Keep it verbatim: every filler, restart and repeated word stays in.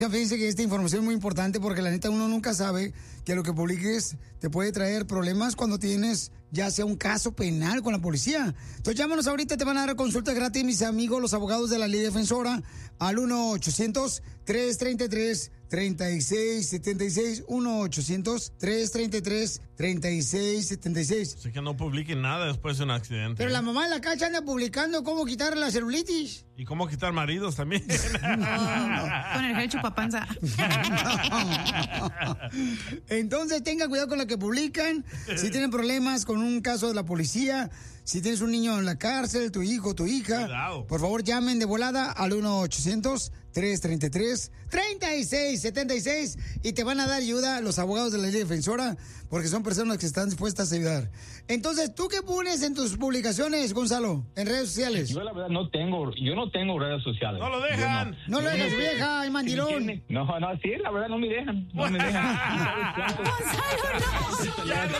Fíjense que esta información es muy importante porque la neta uno nunca sabe que lo que publiques te puede traer problemas cuando tienes ya sea un caso penal con la policía. Entonces llámanos ahorita, te van a dar consulta gratis mis amigos, los abogados de la Ley Defensora, al uno ochocientos, tres treinta y tres, treinta y seis setenta y seis, uno ochocientos, tres treinta y tres, treinta y seis setenta y seis. Así que no publiquen nada después de un accidente. Pero la mamá de la cacha anda publicando cómo quitar la celulitis. Y cómo quitar maridos también. Oh, con el gel chupapanza. Entonces tengan cuidado con lo que publican. Si tienen problemas con un caso de la policía, si tienes un niño en la cárcel, tu hijo, tu hija, Cuidado. por favor llamen de volada al uno ochocientos, tres treinta y tres, treinta y seis setenta y seis y te van a dar ayuda los abogados de la Ley Defensora porque son personas que están dispuestas a ayudar. Entonces, ¿tú qué pones en tus publicaciones, Gonzalo, en redes sociales? Yo la verdad no tengo, yo no tengo redes sociales. No lo dejan. No lo dejes, vieja, ay, mandilón. No, no, sí, la verdad no me dejan. No me dejan. Gonzalo, no. Ya no